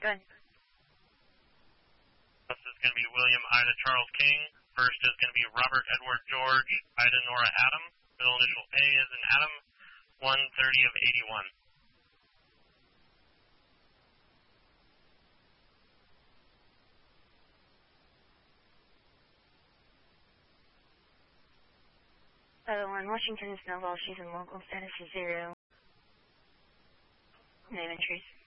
Good. This is going to be William Ida Charles King. First is going to be Robert Edward George Ida Nora Adam. Middle initial A is in Adam. 1:30 of 81. Washington Snowball, she's in local status is 0. Name entries.